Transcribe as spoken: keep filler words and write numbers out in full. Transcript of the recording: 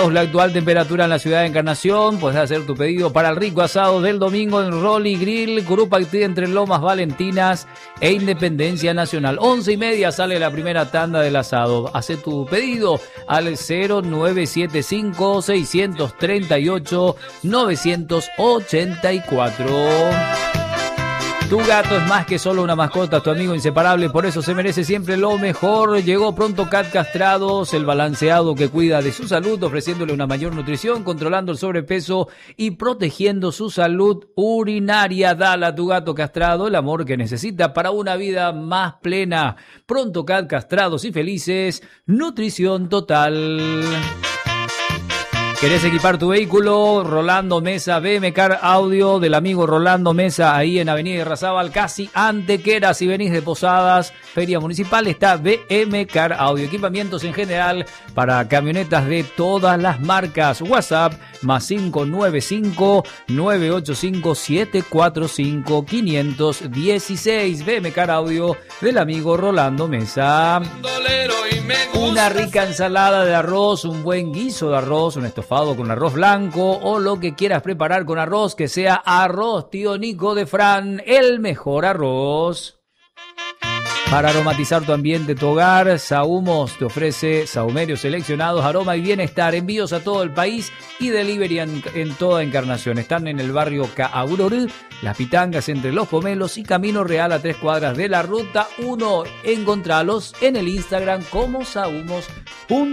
grados la actual temperatura en la ciudad de Encarnación. Podés hacer tu pedido para el rico asado del domingo en Rolly Grill, Grupo Acti entre Lomas Valentinas e Independencia Nacional. Once y media sale la primera tanda del asado. Hacé tu pedido al cero nueve siete cinco, seis tres ocho, nueve ocho cuatro. Tu gato es más que solo una mascota, tu amigo inseparable, por eso se merece siempre lo mejor. Llegó Pronto Cat Castrados, el balanceado que cuida de su salud, ofreciéndole una mayor nutrición, controlando el sobrepeso y protegiendo su salud urinaria. Dale a tu gato castrado el amor que necesita para una vida más plena. Pronto Cat Castrados y felices, nutrición total. ¿Querés equipar tu vehículo? Rolando Mesa, B M Car Audio del amigo Rolando Mesa, ahí en Avenida Irrazábal, casi Antequera. Si venís de Posadas, Feria Municipal, está B M Car Audio. Equipamientos en general para camionetas de todas las marcas. WhatsApp más cinco nueve cinco, nueve ocho cinco, siete cuatro cinco, cinco uno seis. B M Car Audio del amigo Rolando Mesa. Una rica ensalada de arroz, un buen guiso de arroz, un estofado con arroz blanco o lo que quieras preparar con arroz, que sea arroz Tío Nico de Fran, el mejor arroz. Para aromatizar tu ambiente, tu hogar, Sahumos te ofrece sahumerios seleccionados, aroma y bienestar, envíos a todo el país y delivery en, en toda Encarnación. Están en el barrio Caurorú, Las Pitangas entre Los Pomelos y Camino Real a tres cuadras de la Ruta uno. Encontralos en el Instagram como sahumos punto com.